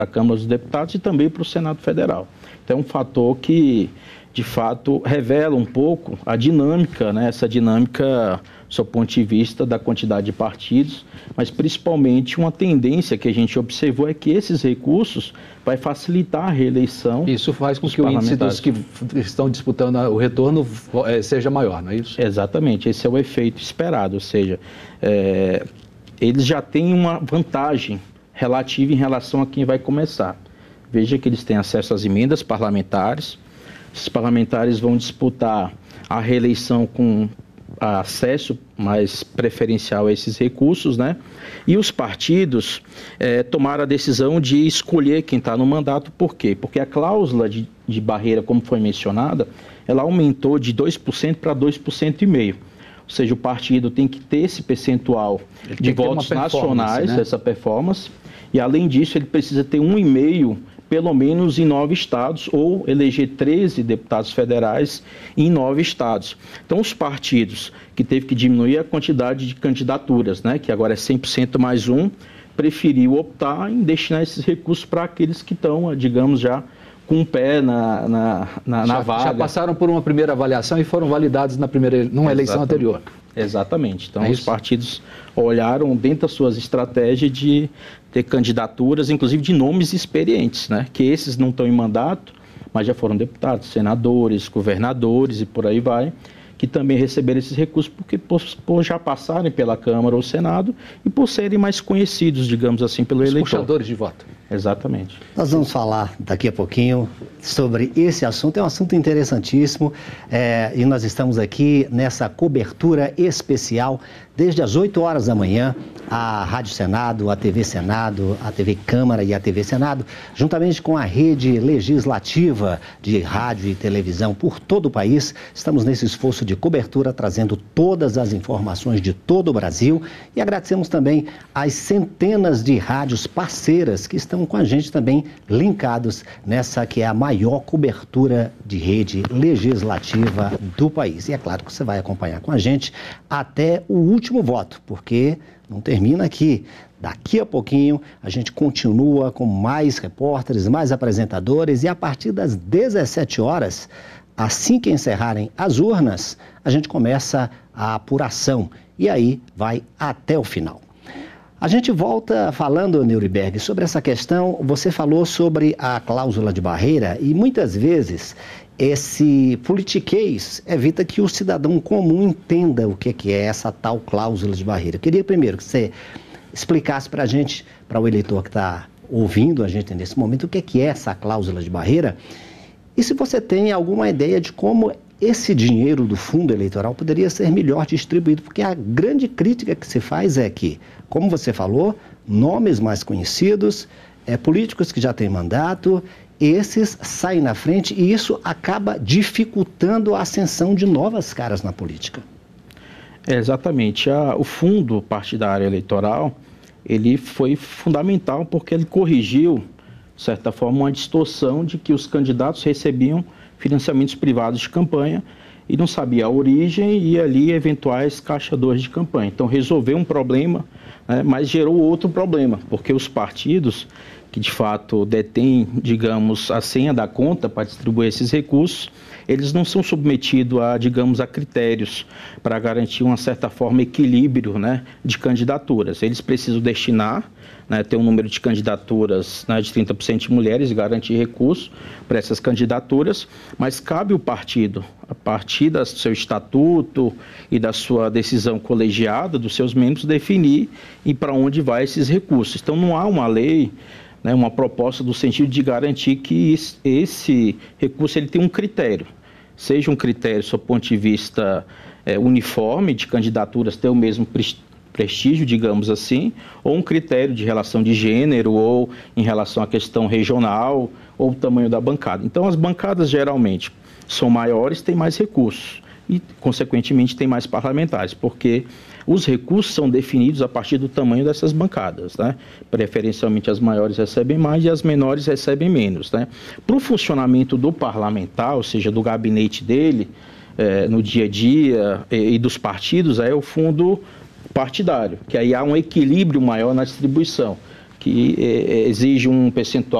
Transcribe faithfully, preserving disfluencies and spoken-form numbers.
a Câmara dos Deputados e também para o Senado Federal. Então, é um fator que, de fato, revela um pouco a dinâmica, né, essa dinâmica, do seu ponto de vista, da quantidade de partidos, mas principalmente uma tendência que a gente observou é que esses recursos vai facilitar a reeleição. Isso faz com que o índice dos que estão disputando o retorno seja maior, não é isso? Exatamente, esse é o efeito esperado, ou seja, é, eles já têm uma vantagem relativa em relação a quem vai começar. Veja que eles têm acesso às emendas parlamentares, esses parlamentares vão disputar a reeleição com acesso mais preferencial a esses recursos, né? E os partidos é, tomaram a decisão de escolher quem está no mandato. Por quê? Porque a cláusula de, de barreira, como foi mencionada, ela aumentou de dois por cento para dois por cento e meio. Ou seja, o partido tem que ter esse percentual de votos nacionais, né? Essa performance, e além disso ele precisa ter um e meio pelo menos em nove estados, ou eleger treze deputados federais em nove estados. Então, os partidos que teve que diminuir a quantidade de candidaturas, né, que agora é cem por cento mais um, preferiu optar em destinar esses recursos para aqueles que estão, digamos, já com o pé na, na, na, já, na vaga. Já passaram por uma primeira avaliação e foram validados na primeira, numa eleição Exatamente. anterior. Exatamente. Então, é os partidos olharam dentro das suas estratégias de ter candidaturas, inclusive de nomes experientes, né? Que esses não estão em mandato, mas já foram deputados, senadores, governadores e por aí vai, que também receberam esses recursos porque por, por já passarem pela Câmara ou Senado e por serem mais conhecidos, digamos assim, pelo eleitor. Os puxadores de voto. Exatamente. Nós vamos falar daqui a pouquinho sobre esse assunto, é um assunto interessantíssimo, é, e nós estamos aqui nessa cobertura especial desde as oito horas da manhã, a Rádio Senado, a T V Senado, a T V Câmara e a T V Senado, juntamente com a rede legislativa de rádio e televisão por todo o país, estamos nesse esforço de cobertura, trazendo todas as informações de todo o Brasil, e agradecemos também às centenas de rádios parceiras que estão com a gente também linkados nessa que é a maior cobertura de rede legislativa do país. E é claro que você vai acompanhar com a gente até o último voto, porque não termina aqui. Daqui a pouquinho a gente continua com mais repórteres, mais apresentadores, e a partir das dezessete horas, assim que encerrarem as urnas, a gente começa a apuração e aí vai até o final. A gente volta falando, Nuremberg, sobre essa questão. Você falou sobre a cláusula de barreira e muitas vezes esse politiquês evita que o cidadão comum entenda o que é essa tal cláusula de barreira. Eu queria primeiro que você explicasse para a gente, para o eleitor que está ouvindo a gente nesse momento, o que é essa cláusula de barreira e se você tem alguma ideia de como esse dinheiro do fundo eleitoral poderia ser melhor distribuído, porque a grande crítica que se faz é que, como você falou, nomes mais conhecidos, é, políticos que já têm mandato, esses saem na frente e isso acaba dificultando a ascensão de novas caras na política. É, exatamente. A, o fundo partidário eleitoral, ele foi fundamental porque ele corrigiu, de certa forma, uma distorção de que os candidatos recebiam financiamentos privados de campanha e não sabia a origem e ali eventuais caixadores de campanha. Então resolveu um problema, né, mas gerou outro problema, porque os partidos que de fato detêm, digamos, a senha da conta para distribuir esses recursos, eles não são submetidos a, digamos, a critérios para garantir uma certa forma equilíbrio, né, de candidaturas. Eles precisam destinar, né, ter um número de candidaturas, né, de trinta por cento de mulheres e garantir recursos para essas candidaturas, mas cabe ao partido, a partir do seu estatuto e da sua decisão colegiada, dos seus membros, definir e para onde vai esses recursos. Então não há uma lei, né, uma proposta do sentido de garantir que esse recurso ele tem um critério, seja um critério, do seu ponto de vista é, uniforme, de candidaturas ter o mesmo prestígio, digamos assim, ou um critério de relação de gênero, ou em relação à questão regional, ou o tamanho da bancada. Então, as bancadas geralmente são maiores, têm mais recursos e, consequentemente, têm mais parlamentares, porque os recursos são definidos a partir do tamanho dessas bancadas, né? Preferencialmente as maiores recebem mais e as menores recebem menos, né? Para o funcionamento do parlamentar, ou seja, do gabinete dele, é, no dia a dia e, e dos partidos, é o fundo partidário, que aí há um equilíbrio maior na distribuição. que é, exige um percentual